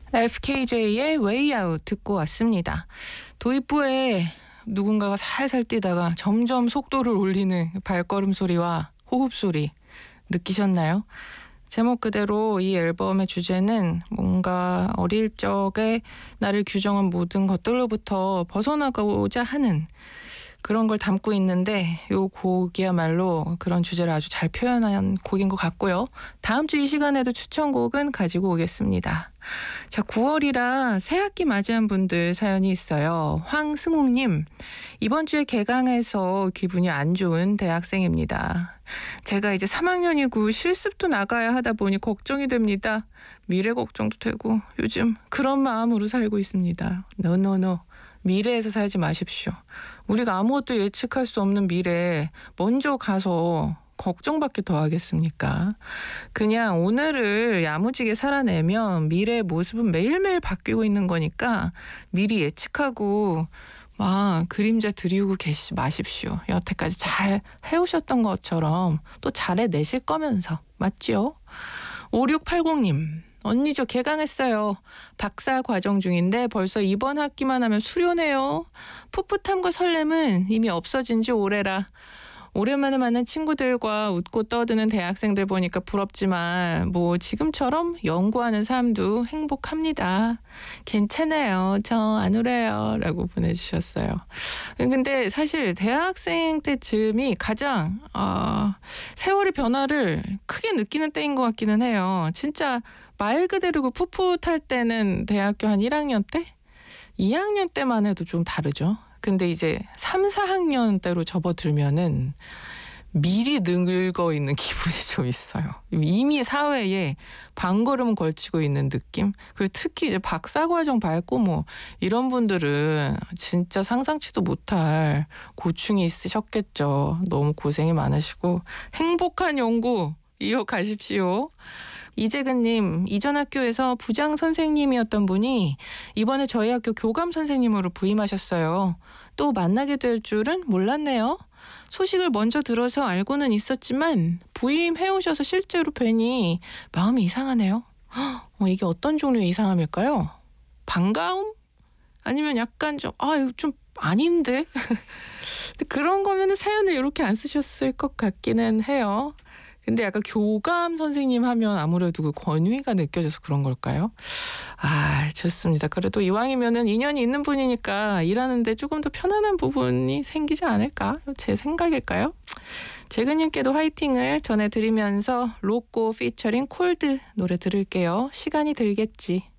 FKJ의 Way Out 듣고 왔습니다. 도입부에 누군가가 살살 뛰다가 점점 속도를 올리는 발걸음 소리와 호흡 소리 느끼셨나요? 제목 그대로 이 앨범의 주제는 뭔가 어릴 적에 나를 규정한 모든 것들로부터 벗어나고자 하는 그런 걸 담고 있는데 이 곡이야말로 그런 주제를 아주 잘 표현한 곡인 것 같고요. 다음 주 이 시간에도 추천곡은 가지고 오겠습니다. 자, 9월이라 새학기 맞이한 분들 사연이 있어요. 황승욱님, 이번 주에 개강해서 기분이 안 좋은 대학생입니다. 제가 이제 3학년이고 실습도 나가야 하다 보니 걱정이 됩니다. 미래 걱정도 되고 요즘 그런 마음으로 살고 있습니다. 노노노. 미래에서 살지 마십시오. 우리가 아무것도 예측할 수 없는 미래에 먼저 가서 걱정밖에 더 하겠습니까? 그냥 오늘을 야무지게 살아내면 미래의 모습은 매일매일 바뀌고 있는 거니까 미리 예측하고 막 그림자 들이우고 계시지 마십시오. 여태까지 잘 해오셨던 것처럼 또 잘 해내실 거면서. 맞지요? 5680님. 언니 저 개강했어요. 박사 과정 중인데 벌써 이번 학기만 하면 수료네요. 풋풋함과 설렘은 이미 없어진 지 오래라. 오랜만에 만난 친구들과 웃고 떠드는 대학생들 보니까 부럽지만 뭐 지금처럼 연구하는 삶도 행복합니다. 괜찮아요. 저 안 울어요. 라고 보내주셨어요. 근데 사실 대학생 때쯤이 가장 세월의 변화를 크게 느끼는 때인 것 같기는 해요. 진짜 말 그대로 그 풋풋할 때는 대학교 한 1학년 때? 2학년 때만 해도 좀 다르죠. 근데 이제 3, 4학년 때로 접어들면은 미리 늙어 있는 기분이 좀 있어요. 이미 사회에 반걸음 걸치고 있는 느낌? 그리고 특히 이제 박사과정 밟고 뭐 이런 분들은 진짜 상상치도 못할 고충이 있으셨겠죠. 너무 고생이 많으시고 행복한 연구 이어가십시오. 이재근님, 이전 학교에서 부장 선생님이었던 분이 이번에 저희 학교 교감 선생님으로 부임하셨어요. 또 만나게 될 줄은 몰랐네요. 소식을 먼저 들어서 알고는 있었지만 부임해오셔서 실제로 뵈니 마음이 이상하네요. 이게 어떤 종류의 이상함일까요? 반가움? 아니면 약간 이거 좀 아닌데? 근데 그런 거면 사연을 이렇게 안 쓰셨을 것 같기는 해요. 근데 약간 교감 선생님 하면 아무래도 그 권위가 느껴져서 그런 걸까요? 좋습니다. 그래도 이왕이면은 인연이 있는 분이니까 일하는데 조금 더 편안한 부분이 생기지 않을까? 제 생각일까요? 재근님께도 화이팅을 전해드리면서 로꼬 피처링 콜드 노래 들을게요. 시간이 들겠지.